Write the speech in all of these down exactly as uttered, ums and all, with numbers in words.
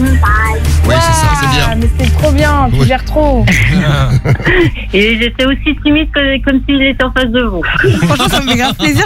Oui, c'est ça, c'est bien. Mais c'est trop bien, tu Oui. gères trop. Et j'étais aussi timide que, comme s'il était en face de vous. Franchement, ça me fait grave plaisir.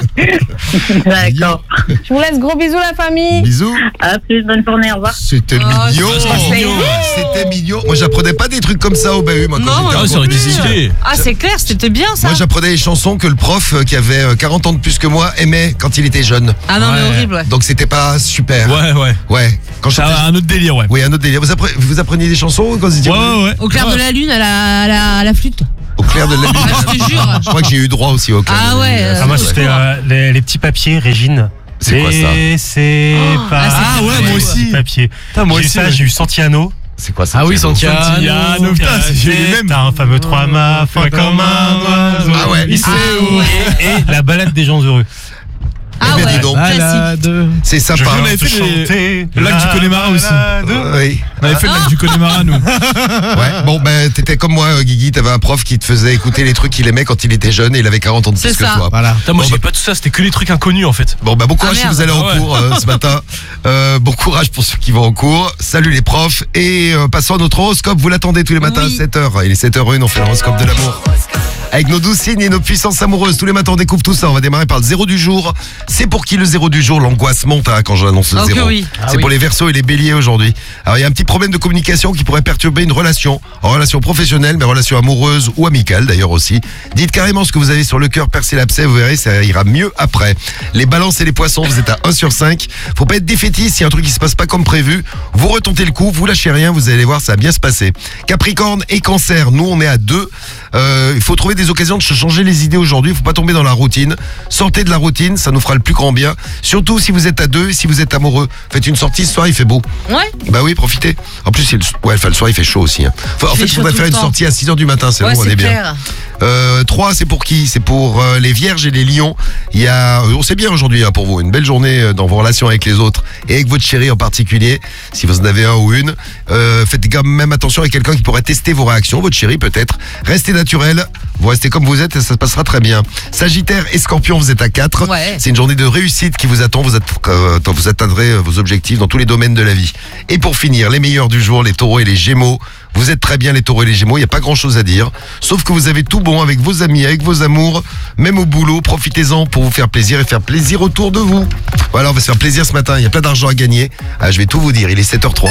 D'accord. Je vous laisse, gros bisous la famille. Bisous. À plus, bonne journée, au revoir. C'était Oh, mignon. c'est mignon. C'était mignon. Moi, j'apprenais pas des trucs comme ça au bahut, moi, quand Non, j'étais ouais, un ça aurait été petit. stylé. Ah, c'est clair, c'était bien ça. Moi, j'apprenais les chansons que le prof, euh, qui avait euh, quarante ans de plus que moi, aimait quand il était jeune. Ah non, mais Ouais. horrible, ouais. Donc, c'était pas super. Ouais, ouais. Ouais. Quand C'est j'étais- un autre délire, ouais. Oui, un autre délire. Vous, appre- vous appreniez des chansons quand vous étiez Ouais, ouais, ouais. Au clair de la lune à la, à la, à la flûte. au clair de la lune? Ah, je te jure. Je crois que j'ai eu droit aussi au clair Ah de la ouais, lune. euh, Ah, moi, Ouais. c'était euh, les, les petits papiers, Régine. C'est quoi ça? C'est pas. ah, c'est Ah ouais, moi aussi. Petits papiers. Putain, moi J'ai eu aussi, ça, ouais. j'ai eu Santiano. C'est quoi ça? Ah oui, Santiano? Santiano. Putain, c'est- j'ai les mêmes. T'as un fameux trois mâts, fin comme un oiseau. Ah ouais. Il sait Ah où. ouais. Et, et la balade des gens heureux. Ah Eh bien, ouais, dis donc. classique. C'est sympa. Je hein. l'avais fait les- le lac du Connemara aussi. Oui. On avait fait le lac du Connemara, nous. Ouais. Bon, ben, t'étais comme moi, euh, Guigui. T'avais un prof qui te faisait écouter les trucs qu'il aimait quand il était jeune et il avait quarante ans de plus C'est que ça. toi. Voilà. Putain, moi, Bon, j'ai bah- pas tout ça, c'était que les trucs inconnus, en fait. Bon, bah, bon courage Ah, si merde. vous allez en Ah ouais. cours euh, ce matin. Euh, bon courage pour ceux qui vont en cours. Salut les profs. Et euh, passons à notre horoscope. Vous l'attendez tous les matins Oui. à sept heures. Il est sept heures une, on fait l'horoscope de l'amour. Avec nos douze signes et nos puissances amoureuses. Tous les matins, on découvre tout ça. On va démarrer par le zéro du jour. C'est pour qui le zéro du jour? L'angoisse monte hein, quand j'annonce le Ok, zéro. oui. C'est pour les Verseaux et les Béliers aujourd'hui. Alors, il y a un petit problème de communication qui pourrait perturber une relation. En relation professionnelle, mais relation amoureuse ou amicale d'ailleurs aussi. Dites carrément ce que vous avez sur le cœur, percez l'abcès, vous verrez, ça ira mieux après. Les balances et les poissons, vous êtes à un sur cinq. Faut pas être défaitiste, s'il y a un truc qui se passe pas comme prévu. Vous retentez le coup, vous lâchez rien, vous allez voir, ça va bien se passer. Capricorne et Cancer, nous on est à deux. Euh, il faut trouver des occasions de se changer les idées aujourd'hui, il faut pas tomber dans la routine. Sortez de la routine, ça nous fera le plus grand bien. Surtout si vous êtes à deux et si vous êtes amoureux. Faites une sortie ce soir, il fait beau. Ouais. Bah oui, profitez. En plus, c'est le, ouais, enfin, le soir, il fait chaud aussi. hein. Enfin, en Il fait, fait il chaud faudrait tout faire le une temps. sortie à six heures du matin, c'est Ouais, bon, on c'est est bien. clair. Euh, trois, c'est pour qui? C'est pour euh, les vierges et les lions. Il y a, euh, on sait bien aujourd'hui hein, pour vous, une belle journée euh, dans vos relations avec les autres et avec votre chéri en particulier, si vous en avez un ou une. Euh, faites quand même attention avec quelqu'un qui pourrait tester vos réactions, votre chéri peut-être. Restez naturel, vous restez comme vous êtes et ça se passera très bien. Sagittaire et Scorpion, vous êtes à quatre. Ouais. C'est une journée de réussite qui vous attend, vous, êtes, euh, vous atteindrez euh, vos objectifs dans tous les domaines de la vie. Et pour finir, les meilleurs du jour, les taureaux et les gémeaux. Vous êtes très bien les taureaux et les gémeaux, il n'y a pas grand chose à dire. Sauf que vous avez tout bon avec vos amis, avec vos amours, même au boulot. Profitez-en pour vous faire plaisir et faire plaisir autour de vous. Voilà, on va se faire plaisir ce matin, il y a plein d'argent à gagner. Ah, je vais tout vous dire, il est sept heures trois.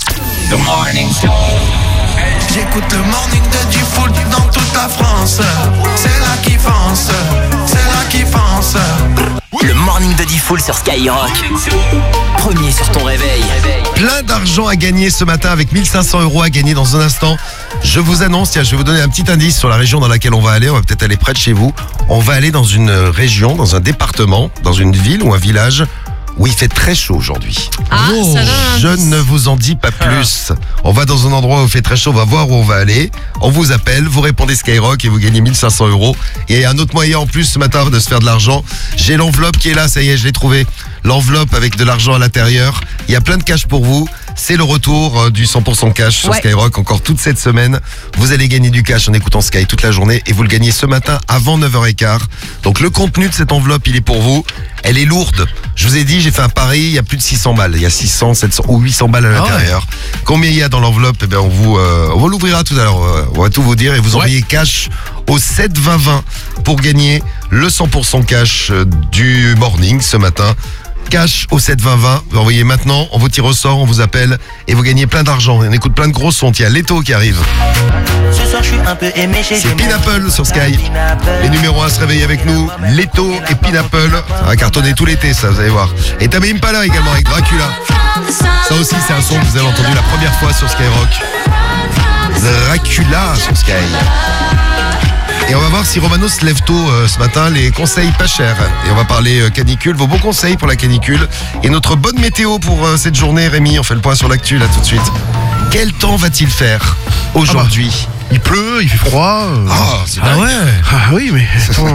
J'écoute le morning de du foot dans toute la France. C'est là qui fonce, c'est là qui fonce. Le morning de Diffoul sur Skyrock. Premier sur ton réveil. Plein d'argent à gagner ce matin avec mille cinq cents euros à gagner dans un instant. Je vous annonce, tiens, je vais vous donner un petit indice sur la région dans laquelle on va aller. On va peut-être aller près de chez vous. On va aller dans une région, dans un département, dans une ville ou un village où il fait très chaud aujourd'hui. Ah, ça donne un Je indice. ne vous en dis pas plus. On va dans un endroit où il fait très chaud, on va voir où on va aller. On vous appelle, vous répondez Skyrock et vous gagnez mille cinq cents euros. Et un autre moyen en plus ce matin de se faire de l'argent. J'ai l'enveloppe qui est là, ça y est, je l'ai trouvé. L'enveloppe avec de l'argent à l'intérieur. Il y a plein de cash pour vous. C'est le retour euh, du cent pour cent cash sur Ouais. Skyrock encore toute cette semaine. Vous allez gagner du cash en écoutant Sky toute la journée et vous le gagnez ce matin avant neuf heures quinze. Donc le contenu de cette enveloppe, il est pour vous. Elle est lourde. Je vous ai dit, j'ai fait un pari, il y a plus de six cents balles. Il y a six cents, sept cents ou huit cents balles à l'intérieur. Combien il y a dans l'enveloppe? Eh bien, on vous, euh, on l'ouvrira tout à l'heure. Euh, On va tout vous dire et vous envoyez cash au sept vingt vingt pour gagner le cent pour cent cash euh, du morning ce matin. Cash au sept vingt vingt, vous envoyez maintenant, on vous tire au sort, on vous appelle et vous gagnez plein d'argent. On écoute plein de gros sons. Il y a Leto qui arrive. Ce soir je suis un peu aimé, j'ai C'est Pinapple sur Sky. Les numéros un à se réveiller avec nous, Leto et Pinapple. Ça va cartonner tout l'été, ça, vous allez voir. Et Tame Impala également avec Dracula. Ça aussi, c'est un son que vous avez entendu la première fois sur Skyrock. Dracula sur Sky. Et on va voir si Romano se lève tôt euh, ce matin, les conseils pas chers. Et on va parler euh, canicule, vos bons conseils pour la canicule. Et notre bonne météo pour euh, cette journée, Rémi, on fait le point sur l'actu là tout de suite. Quel temps va-t-il faire aujourd'hui? Il pleut, il fait froid. euh. Ah, c'est Ah dingue. ouais. Ah oui, mais attends.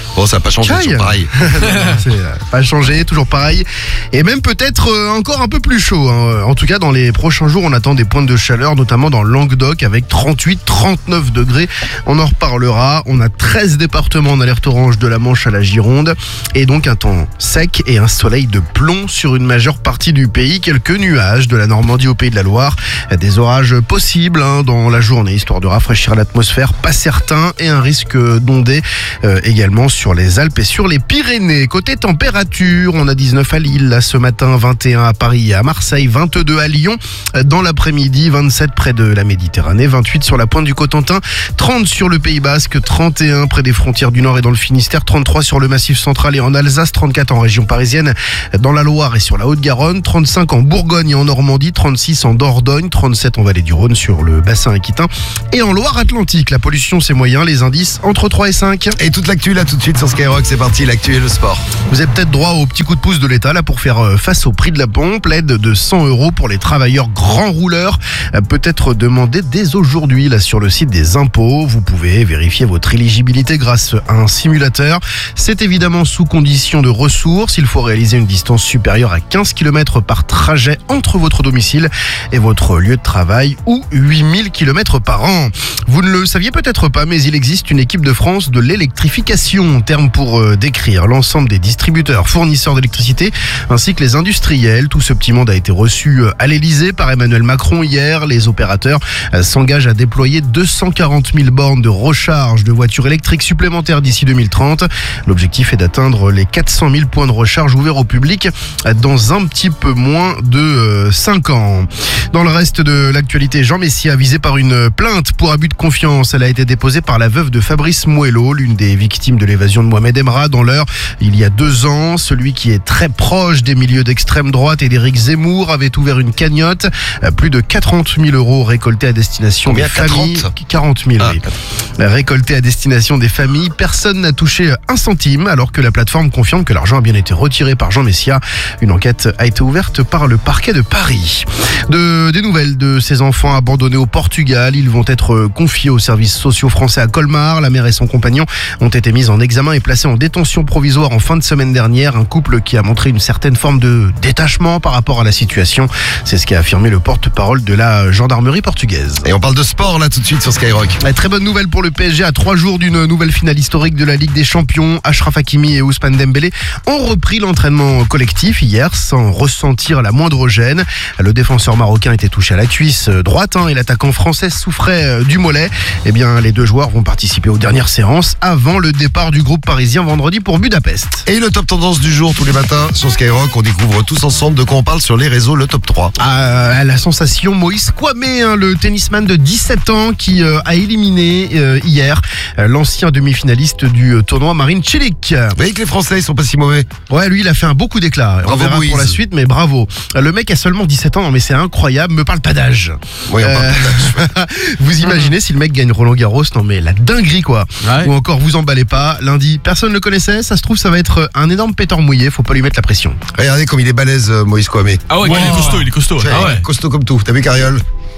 Bon, ça n'a pas changé, c'est Chai. toujours pareil. C'est euh, pas changé, toujours pareil. Et même peut-être euh, encore un peu plus chaud. hein. En tout cas, dans les prochains jours, on attend des pointes de chaleur, notamment dans le Languedoc, avec trente-huit à trente-neuf degrés. On en reparlera. On a treize départements en alerte orange de la Manche à la Gironde. Et donc un temps sec et un soleil de plomb sur une majeure partie du pays. Quelques nuages de la Normandie au Pays de la Loire. Des orages possibles hein, dans la journée, histoire de rafraîchir l'atmosphère. Pas certain. Et un risque d'ondée euh, également sur les Alpes et sur les Pyrénées. Côté température, on a dix-neuf à Lille là, ce matin, vingt et un à Paris et à Marseille, vingt-deux à Lyon dans l'après-midi, vingt-sept près de la Méditerranée, vingt-huit sur la pointe du Cotentin, trente sur le Pays Basque, trente et un près des frontières du Nord et dans le Finistère, trente-trois sur le Massif central et en Alsace, trente-quatre en région parisienne, dans la Loire et sur la Haute-Garonne, trente-cinq en Bourgogne et en Normandie, trente-six en Dordogne, trente-sept en Vallée du Rhône sur le bassin aquitain et en Loire-Atlantique. La pollution c'est moyen, les indices entre trois et cinq. Et toute l'actu là tout de suite sur Skyrock, c'est parti, l'actu et le sport. Vous avez peut-être droit au petit coup de pouce de l'État là pour faire euh, face au prix de la pompe. L'aide de cent euros pour les travailleurs grands rouleurs euh, peut être demandée dès aujourd'hui là sur le site des impôts. Vous pouvez vérifier votre éligibilité grâce à un simulateur. C'est évidemment sous condition de ressources. Il faut réaliser une distance supérieure à quinze kilomètres par trajet entre votre domicile et votre lieu de travail ou huit mille kilomètres par an. Vous ne le saviez peut-être pas, mais il existe une équipe de France de l'électrification, terme pour euh, décrire l'ensemble des distributeurs, fournisseurs d'électricité ainsi que les industriels. Tout ce petit monde a été reçu à l'Elysée par Emmanuel Macron hier. Les opérateurs s'engagent à déployer deux cent quarante mille bornes de recharge de voitures électriques supplémentaires d'ici deux mille trente. L'objectif est d'atteindre les quatre cent mille points de recharge ouverts au public dans un petit peu moins de cinq ans. Dans le reste de l'actualité, Jean Messia visé par une plainte pour abus de confiance. Elle a été déposée par la veuve de Fabrice Mouello, l'une des victimes de l'évasion de Mohamed Emra dans l'heure il y a deux ans. Celui qui est très proche des milieux d'extrême droite et d'Éric Zemmour avait ouvert une cagnotte. Plus de quarante mille euros récoltés à destination Combien, des familles. quarante quarante mille, Ah, oui. Récoltés à destination des familles. Personne n'a touché un centime alors que la plateforme confirme que l'argent a bien été retiré par Jean Messia. Une enquête a été ouverte par le parquet de Paris. De, des nouvelles de ces enfants abandonnés au Portugal. Ils vont être confiés aux services sociaux français à Colmar. La mère et son compagnon ont été mis en examen et placés en détention provisoire en fin de semaine dernière. Un couple qui a montré une certaine forme de détachement par rapport à la situation. C'est ce qu'a affirmé le porte-parole de la gendarmerie portugaise. Et on parle de sport là tout de suite sur Skyrock. La très bonne nouvelle pour le P S G à trois jours d'une nouvelle finale historique de la Ligue des Champions. Achraf Hakimi et Ousmane Dembélé ont repris l'entraînement collectif hier sans ressentir la moindre gêne. Le défenseur marocain était touché à la cuisse droite hein, et l'attaquant français souffrait du mollet. Eh bien, les deux joueurs vont participer aux dernières séances avant le départ du groupe parisien vendredi pour Budapest. Et le top tendance du jour tous les matins sur Skyrock, on découvre tous ensemble de quoi on parle sur les réseaux, le top trois. Ah, la sensation Moïse Kwame, hein, le tennisman de dix-sept ans qui euh, a éliminé euh, hier euh, l'ancien demi-finaliste du euh, tournoi Marin Cilic. Vous voyez que les Français ils sont pas si mauvais. Ouais, lui il a fait un beau coup d'éclat. On Bravo, verra Moïse. pour la suite, mais bravo. Le mec a seulement dix-sept ans, non mais c'est incroyable, me parle pas d'âge. Oui, on parle Euh, pas Vous imaginez si le mec gagne Roland Garros, non mais la dinguerie quoi. Ouais. Ou encore vous emballez pas, lundi personne ne le connaissait, ça se trouve ça va être un énorme pétard mouillé, faut pas lui mettre la pression. Regardez comme il est balèze euh, Moïse Kwame. Ah ouais, il est costaud, il est costaud. Tiens, Ah ouais. Costaud comme tout. T'as vu Cariole?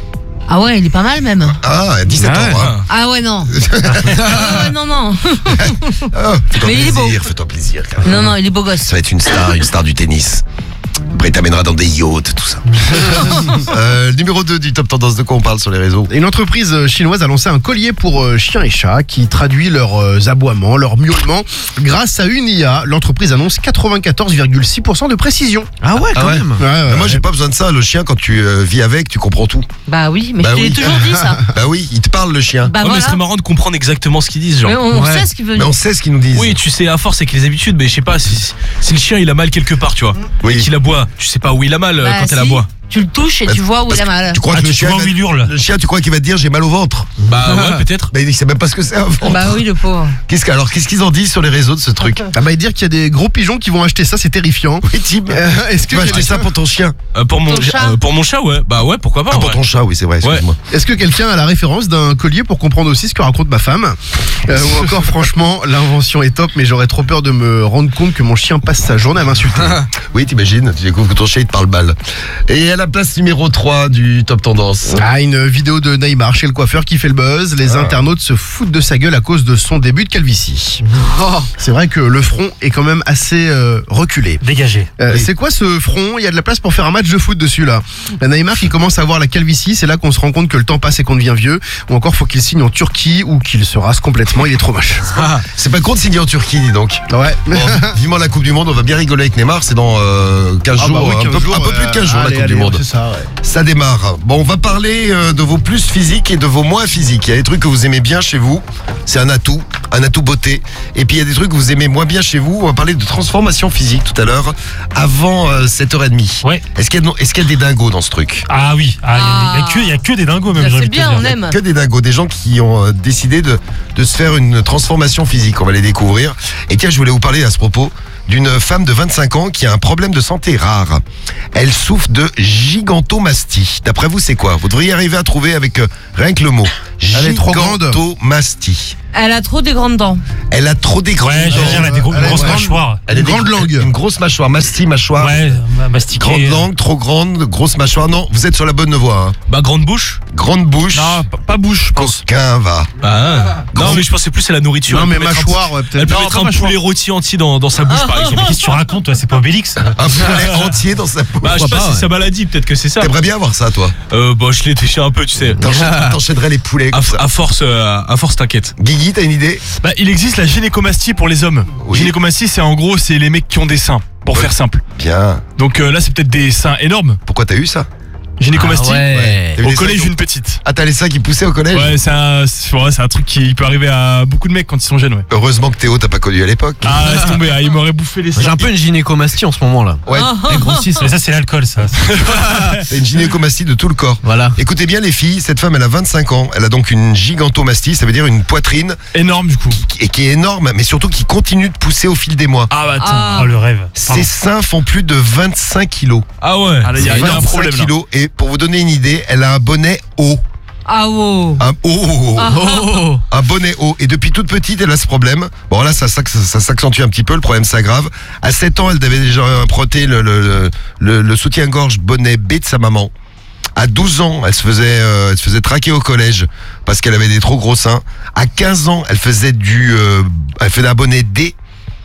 Ah ouais, il est pas mal même. Ah, dix-sept Ouais. ans. Hein. Ah ouais, non. Ah ouais, non, non. Ah, fais-toi Mais il est beau. plaisir, fais-toi plaisir. Cariole. Non, non, il est beau gosse. Ça va être une star, une star du tennis. Après, il t'amènera dans des yachts, tout ça. euh, numéro deux du top tendance, de quoi on parle sur les réseaux? Une entreprise chinoise a lancé un collier pour euh, chiens et chats qui traduit leurs euh, aboiements, leurs miaulements. Grâce à une I A, l'entreprise annonce quatre-vingt-quatorze virgule six pour cent de précision. Ah ouais, Ah ouais. Ouais, ouais, Mais moi, ouais. j'ai pas besoin de ça. Le chien, quand tu euh, vis avec, tu comprends tout. Bah oui, mais Bah je te l'ai oui. toujours dit ça. Bah oui, il te parle, le chien. Bah Ouais, mais voilà. ce serait marrant de comprendre exactement ce qu'ils disent, genre. Mais on Ouais. sait ce qu'il veut Mais dire. on sait ce qu'ils nous disent. Oui, tu sais, à force, c'est que les habitudes, mais je sais pas, si, si le chien il a mal quelque part, tu vois, Oui. et qu'il aboie, tu sais pas où il a mal euh, Bah, quand elle si. aboie. Tu le touches et Bah, tu vois où parce il a que mal. Tu crois Ah, que le tu chien, vois va- où il hurle. le chien, tu crois qu'il va te dire j'ai mal au ventre? Bah ouais, peut-être. Bah il sait même pas ce que c'est un ventre. Bah oui, le pauvre. Qu'est-ce que, alors qu'est-ce qu'ils en disent sur les réseaux de ce truc? Ah bah, et dire qu'il y a des gros pigeons qui vont acheter ça, c'est terrifiant. Oui, Tim. Euh, Est-ce Tu que, vas acheter ça pour ton chien? Euh, pour, mon, Ton chat. euh, pour mon chat, ouais. Bah ouais, pourquoi pas. Ah, en pour vrai. ton chat, oui, c'est vrai, excuse-moi. est-ce que quelqu'un a la référence d'un collier pour comprendre aussi ce que raconte ma femme? Euh, Ou encore, franchement, l'invention est top, mais j'aurais trop peur de me rendre compte que mon chien passe sa journée à m'insulter. Oui, t'imagines, tu découvres que ton chien il te parle mal. Et elle a la place numéro trois du Top Tendance. Ah, une vidéo de Neymar chez le coiffeur qui fait le buzz. Les Ah. internautes se foutent de sa gueule à cause de son début de calvitie. C'est vrai que le front est quand même assez euh, reculé. Dégagé. Euh, Oui. C'est quoi ce front? Il y a de la place pour faire un match de foot dessus là. La Neymar qui commence à avoir la calvitie, c'est là qu'on se rend compte que le temps passe et qu'on devient vieux. Ou encore faut qu'il signe en Turquie ou qu'il se rase complètement, il est trop moche. C'est pas con de signer en Turquie, dis donc. Ouais. Bon, vivement la Coupe du Monde, on va bien rigoler avec Neymar, c'est dans euh, quinze Ah jours, bah oui, un, quinze peu, jours, un peu plus de quinze euh, jours la allez, Coupe du allez, Monde. c'est ça, ouais. Ça démarre. Bon, on va parler euh, de vos plus physiques et de vos moins physiques. Il y a des trucs que vous aimez bien chez vous, c'est un atout, un atout beauté. Et puis il y a des trucs que vous aimez moins bien chez vous. On va parler de transformation physique tout à l'heure, avant euh, sept heures trente. Ouais. Est-ce qu'il y, a- est-ce qu'il y a des dingos dans ce truc? Ah oui, ah, il y a- il y, a que- il y a que des dingos même. Ça, j'ai envie c'est de te bien, dire. on aime. Que des dingos, des gens qui ont euh, décidé de, de se faire une transformation physique. On va les découvrir. Et tiens, je voulais vous parler à ce propos d'une femme de vingt-cinq ans qui a un problème de santé rare. Elle souffre de gigantomastie. D'après vous, c'est quoi? Vous devriez arriver à trouver avec euh, rien que le mot. Elle est trop grande. Gigantomastie. Elle a trop des grandes dents. Elle a trop des grandes Ouais, je veux dents. dire, elle a des gros- Elle a grosses une grande- mâchoires. Elle a Une des- grande langue. Une grosse mâchoire. Mastie, mâchoire. Ouais, ma- mastiquer. Grande langue, trop grande, grosse mâchoire. Non, vous êtes sur la bonne voie. Hein. Bah, grande bouche. Grande bouche. Non, pas, pas bouche, je pense. Coquin va. Bah, non, mais je pensais plus à la nourriture. Non Elle mais peut mettre un mâchoire, ouais, petit- peut-être. Elle peut Non, mettre pas un mâchoire. poulet rôti entier dans, dans sa bouche, par exemple. Qu'est-ce que tu racontes, toi? C'est pas Obélix. Un poulet entier dans sa bouche. Bah, je sais pas si c'est sa maladie, peut-être que c'est ça. T'aimerais bien avoir ça, toi. Euh, bah, je l'ai touché un peu, tu sais. T'enchaînerais t'enchaînerais les poulets À, comme ça. à force, euh, à force, t'inquiète. Guigui, t'as une idée? Bah, il existe la gynécomastie pour les hommes. Oui. Gynécomastie, c'est en gros, c'est les mecs qui ont des seins, pour Ouais. faire simple. Bien. Donc euh, là, c'est peut-être des seins énormes. Pourquoi t'as eu ça? Gynécomastie. T'as eu Au des collège, seins une petite. Ah, t'as les seins qui poussaient au collège? Ouais, c'est un, c'est ouais, c'est un truc qui peut arriver à beaucoup de mecs quand ils sont jeunes, ouais. Heureusement que Théo t'as pas connu à l'époque. Ah, laisse tomber, ah, il m'aurait bouffé les seins. J'ai un peu une gynécomastie en ce moment là. Ouais, Ah, grossissent. Mais ça, c'est l'alcool, ça. c'est une gynécomastie de tout le corps. Voilà. Écoutez bien les filles, cette femme elle a vingt-cinq ans, elle a donc une gigantomastie, ça veut dire une poitrine Énorme, du coup. qui- et qui est énorme, mais surtout qui continue de pousser au fil des mois. Ah, bah, attends. Ah. Oh, le rêve. Pardon. Ses seins font plus de vingt-cinq kilos. Ah ouais. Ah, là, il y a, il y a un vingt-cinq problème, là. kilos. Et pour vous donner une idée, elle a un bonnet haut. Ah, wow. Un, oh, oh, oh. Ah. Oh. Un bonnet haut. Et depuis toute petite, elle a ce problème. Bon, là, ça, s'acc- ça s'accentue un petit peu, le problème s'aggrave. À sept ans, elle avait déjà emprunté le, le, le, le soutien-gorge bonnet B de sa maman. À douze ans, elle se faisait, euh, elle se faisait traquer au collège parce qu'elle avait des trop gros seins. À quinze ans, elle faisait du, euh, elle faisait un bonnet D.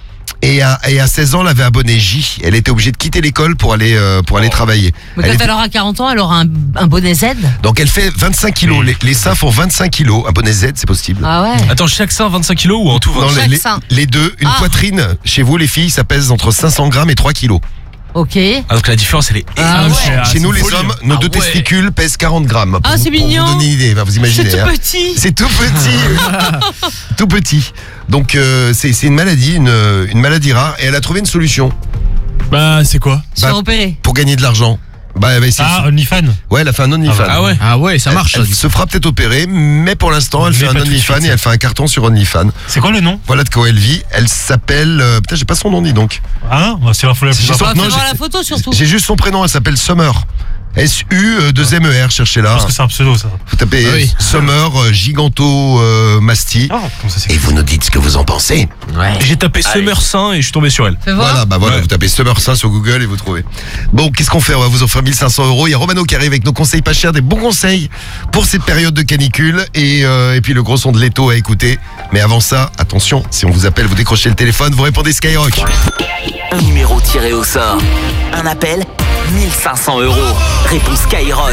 Et à, et à seize ans, elle avait un bonnet J. Elle était obligée de quitter l'école pour aller, euh, pour aller travailler. Mais Elle quand est- elle aura quarante ans, elle aura un, un bonnet Z. Donc elle fait vingt-cinq kilos. Les, les seins font vingt-cinq kilos. Un bonnet Z, c'est possible. Ah ouais. Attends, chaque sein vingt-cinq kilos ou en tout Non, vingt-cinq? les, les- sein. les deux, une Ah. poitrine, chez vous les filles, ça pèse entre cinq cents grammes et trois kilos. Ok. Ah, donc la différence, elle est Ah énorme. ouais. Ah, chez c'est nous les folie, hommes, hein. nos Ah deux ouais. testicules pèsent quarante grammes. Pour Ah, vous- c'est Pour mignon. vous donner une idée, enfin, vous C'est imaginez. tout hein. petit. C'est tout petit. Tout petit. Donc euh, c'est c'est une maladie, une, une maladie rare, et elle a trouvé une solution Bah, c'est quoi? Se faire Bah, opérer. pour gagner de l'argent. Bah, elle va essayer. Ah, OnlyFans. Ouais, elle a fait un OnlyFans. Ah ouais. Ah ouais, ça marche. Elle, ça, elle se fera peut-être opérer, mais pour l'instant, elle Mais fait pas un tout de OnlyFans suite, et ça. elle fait un carton sur OnlyFans. C'est quoi le nom? Voilà de quoi elle vit. Elle s'appelle. Euh, putain, j'ai pas son nom, dis donc. Ah, bah, c'est la folie la plus J'ai son- On va non, faire voir j'ai- la photo surtout. J'ai juste son prénom, elle s'appelle Summer. S U deux M E R, cherchez-la. Parce que c'est un pseudo, ça. Vous tapez Ah oui. Summer euh, Giganto euh, Mastie. Ah, comment ça Et s'écrit? vous nous dites ce que vous en pensez. Ouais. J'ai tapé Summer sein et je suis tombé sur elle. Fais voir. Voilà, bah voilà, Ouais. vous tapez Summer ça sur Google et vous trouvez. Bon, qu'est-ce qu'on fait? On va vous offrir mille cinq cents euros. Il y a Romano qui arrive avec nos conseils pas chers, des bons conseils pour cette période de canicule. Et, euh, et puis le gros son de Leto à écouter. Mais avant ça, attention, si on vous appelle, vous décrochez le téléphone, vous répondez Skyrock. Un numéro tiré au sort. Un appel, mille cinq cents euros. Réponse Skyrock.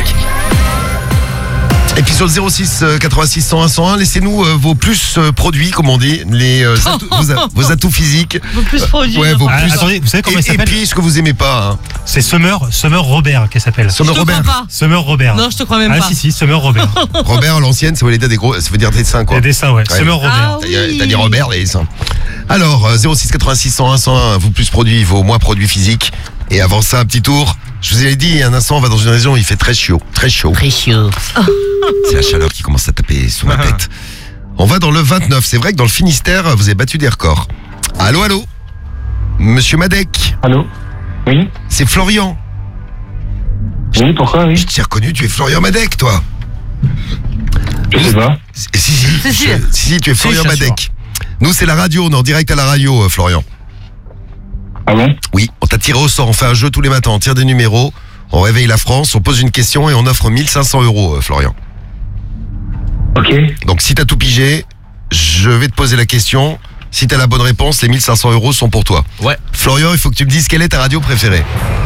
Et puis sur le zéro six quatre-vingt-six cent un cent un, laissez-nous euh, vos plus euh, produits, comme on dit, les, euh, atouts- vos, a- vos atouts physiques. Un peu plus produit. Ouais, vos Ah, plus. attendez, vous savez comment et, elle et s'appelle? puis ce que vous aimez pas. Hein. C'est Summer, Summer Robert, qu'elle s'appelle. Summer Je te crois Robert. pas. Summer Robert. Non, je te crois même Ah, pas. si, si, Summer Robert. Robert, l'ancienne, ça veut dire des gros, ça veut dire des seins, Il y quoi. a des seins, ouais. Ouais. Summer Robert. Ah T'as dit- oui. T'as dit Robert, les seins. Alors, euh, zéro six quatre-vingt-six cent un cent un, vous plus produits, vos moins produits physiques. Et avant ça, un petit tour. Je vous ai dit, il y a un instant, on va dans une région où il fait très chaud. Très chaud. Très chaud. C'est la chaleur qui commence à taper sous ma tête. On va dans le vingt-neuf. C'est vrai que dans le Finistère, vous avez battu des records. Allô, allô? Monsieur Madec, Allô? Oui? c'est Florian. Oui, pourquoi, Je oui? t'ai reconnu, tu es Florian Madec, toi. Je sais pas. Si, si, si, Si, si. je- si, si, tu es Florian je t'assure. Madec. Nous, c'est la radio, on est en direct à la radio, euh, Florian. Ah bon? Oui, on t'a tiré au sort, on fait un jeu tous les matins, on tire des numéros, On réveille la France, on pose une question et on offre mille cinq cents euros, euh, Florian. Ok. Donc si t'as tout pigé, je vais te poser la question. Si t'as la bonne réponse, les mille cinq cents euros sont pour toi. Ouais. Florian, il faut que tu me dises quelle est ta radio préférée.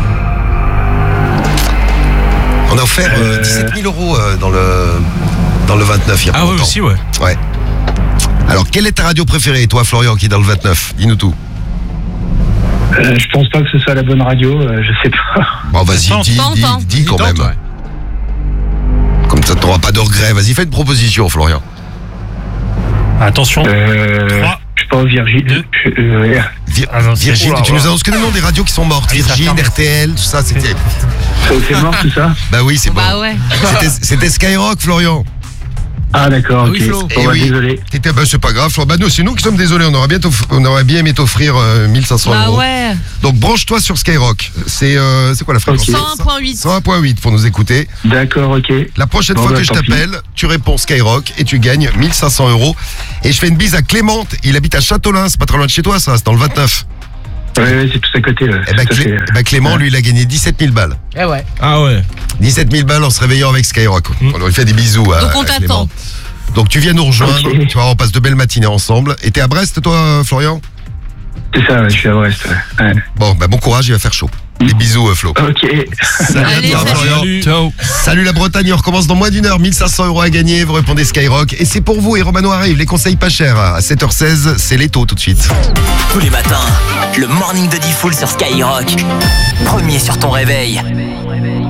On a offert euh, Euh. dix-sept mille euros euh, dans le dans le vingt-neuf il y a pas Ah ouais, longtemps. aussi, ouais. Ouais. Alors, quelle est ta radio préférée, toi, Florian, qui est dans le vingt-neuf? Dis-nous tout. Euh, je pense pas que ce soit la bonne radio, euh, je sais pas. Bon, vas-y, Tente, dis, tente, dis, hein. dis quand Tente, même. ouais. Comme ça, t'auras pas de regrets. Vas-y, fais une proposition, Florian. Attention. Euh, Trois. je sais pas, Virgile. Deux. je- euh, ouais. Vir- Ah non, c'est- Virgin, Oula, tu nous oula. annonces que le nom des radios qui sont mortes. Ah oui, ça Virgin, ferme. R T L, tout ça, c'était... C'est c'est mort tout ça? Bah oui, c'est bon. Bah ouais. C'était- C'était Skyrock, Florian. Ah d'accord, Ah ok. oui, Flo. Bon, Eh bah, oui. désolé. T'étais- bah, c'est pas grave, Florian. Bah non, c'est nous qui sommes désolés. On aurait bien, t'off- on aurait bien aimé t'offrir euh, mille cinq cents Bah euros. ouais. Donc, branche-toi sur Skyrock. C'est euh, c'est quoi la fréquence? Ok. cent un virgule huit. cent un virgule huit pour nous écouter. D'accord, ok. La prochaine Bon, fois bah, que je tant pis. t'appelle, tu réponds Skyrock et tu gagnes mille cinq cents euros. Et je fais une bise à Clément. Il habite à Châteaulin. C'est pas très loin de chez toi, ça. C'est dans le vingt-neuf. Ouais, ouais, c'est tout à côté. Là. Et bah, Tout à Clé- fait. eh ben, Clément, lui, il a gagné dix-sept mille balles. Eh ouais. Ah ouais. dix-sept mille balles en se réveillant avec Skyrock. On lui fait des bisous à, Donc on à t'attend. Clément. Donc tu viens nous rejoindre. Ok. Tu vois, on passe de belles matinées ensemble. Et t'es à Brest, toi, euh, Florian? C'est ça, ouais, je suis à Brest. Ouais. Ouais. Bon, bah, bon courage, il va faire chaud. Des bisous, euh, Flo. Ok. Salut à Allez, toi, salut. Florian. Salut. Ciao. Salut la Bretagne, on recommence dans moins d'une heure. mille cinq cents euros à gagner, vous répondez Skyrock. Et c'est pour vous, et Romano arrive, les conseils pas chers. À sept heures seize, c'est l'étau tout de suite. Tous les matins, le morning de Diffoul sur Skyrock. Premier sur ton réveil.